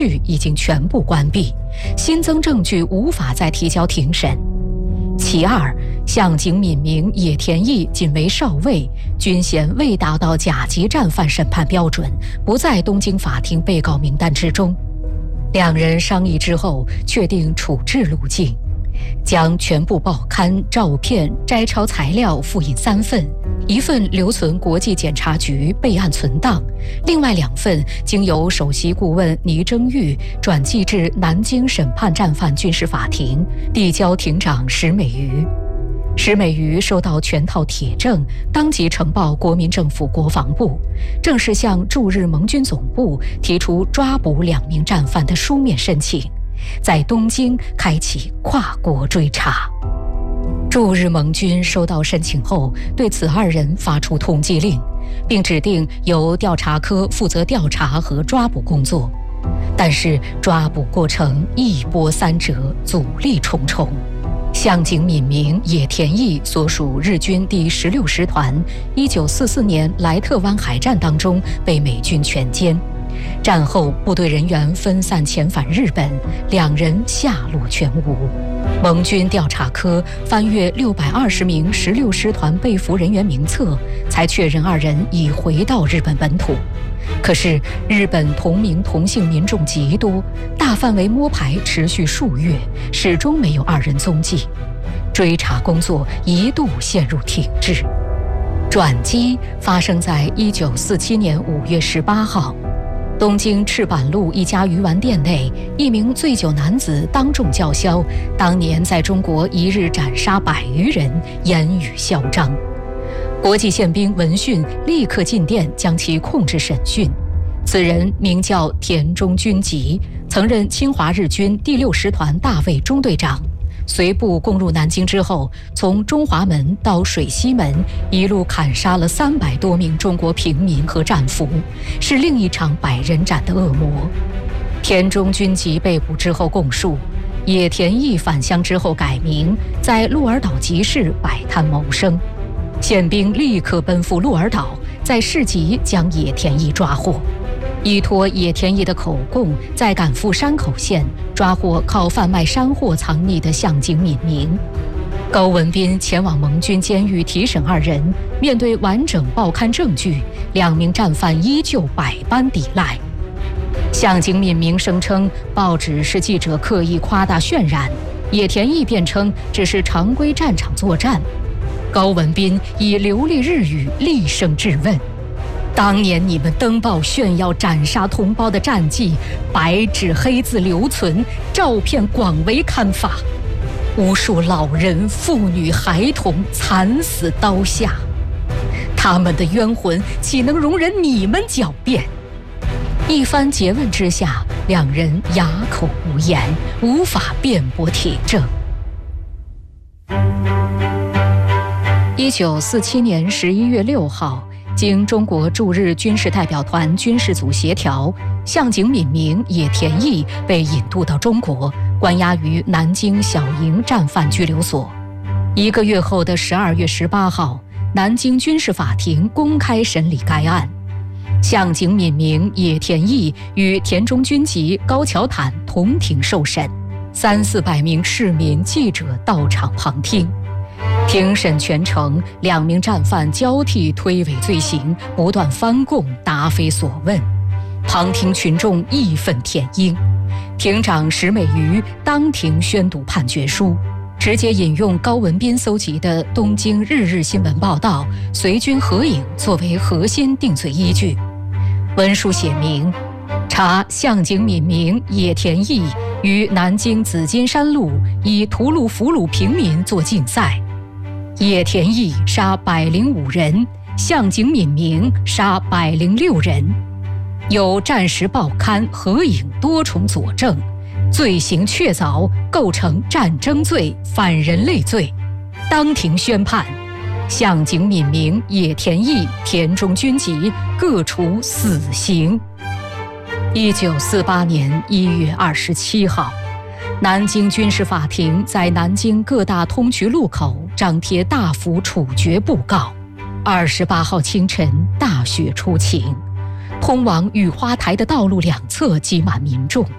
已经全部关闭，新增证据无法再提交庭审。其二，向井敏明、野田毅仅为少尉，均嫌未达到甲级战犯审判标准，不在东京法庭被告名单之中。两人商议之后，确定处置路径，将全部报刊、照片、摘抄材料复印3份，1份留存国际检察局备案存档，另外2份经由首席顾问倪征玉转寄至南京审判战犯军事法庭，递交庭长石美瑜。石美瑜收到全套铁证，当即呈报国民政府国防部，正式向驻日盟军总部提出抓捕2名战犯的书面申请，在东京开启跨国追查。驻日盟军收到申请后，对此2人发出通缉令，并指定由调查科负责调查和抓捕工作。但是抓捕过程一波三折，阻力重重。向井敏明、野田毅所属日军第16师团，1944年莱特湾海战当中被美军全歼。战后部队人员分散遣返日本，2人下落全无。盟军调查科翻阅620名16师团被俘人员名册，才确认2人已回到日本本土。可是日本同名同姓民众极多，大范围摸排持续数月，始终没有2人踪迹，追查工作一度陷入停滞。转机发生在1947年5月18号，东京赤坂路一家鱼丸店内，一名醉酒男子当众叫嚣，当年在中国一日斩杀100余人，言语嚣张。国际宪兵闻讯立刻进店将其控制审讯。此人名叫田中君吉，曾任侵华日军第6师团大尉中队长。随部攻入南京之后，从中华门到水西门，一路砍杀了300多名中国平民和战俘，是另一场百人斩的恶魔。田中君吉被捕之后供述，野田毅返乡之后改名，在鹿儿岛集市摆摊谋生。宪兵立刻奔赴鹿儿岛，在市集将野田毅抓获。依托野田毅的口供，在赶赴山口县抓获靠贩卖山货藏匿的向井敏明。高文斌前往盟军监狱提审2人，面对完整报刊证据，2名战犯依旧百般抵赖。向井敏明声称报纸是记者刻意夸大渲染，野田毅辩称只是常规战场作战。高文斌以流利日语厉声质问：当年你们登报炫耀斩杀同胞的战绩，白纸黑字留存，照片广为刊发，无数老人、妇女、孩童惨死刀下，他们的冤魂岂能容忍你们狡辩？一番诘问之下，2人哑口无言，无法辩驳铁证。1947年11月6号，经中国驻日军事代表团军事组协调，向井敏明、野田毅被引渡到中国，关押于南京小营战犯拘留所。1个月后的12月18号，南京军事法庭公开审理该案。向井敏明、野田毅与田中君吉、高桥坦同庭受审，300-400名市民记者到场旁听。庭审全程，2名战犯交替推诿罪行，不断翻供，答非所问。旁听群众义愤填膺。庭长石美瑜当庭宣读判决书，直接引用高文斌搜集的东京日日新闻报道、随军合影作为核心定罪依据。文书写明，查向井敏明、野田毅于南京紫金山路以屠戮俘虏平民做竞赛。野田毅杀105人，向井敏明杀106人，有战时报刊、合影多重佐证，罪行确凿，构成战争罪、反人类罪。当庭宣判，向井敏明、野田毅、田中君吉各处死刑。1948年1月27号。南京军事法庭在南京各大通衢路口张贴大幅处决布告。28号清晨，大雪初晴，通往雨花台的道路两侧挤满民众。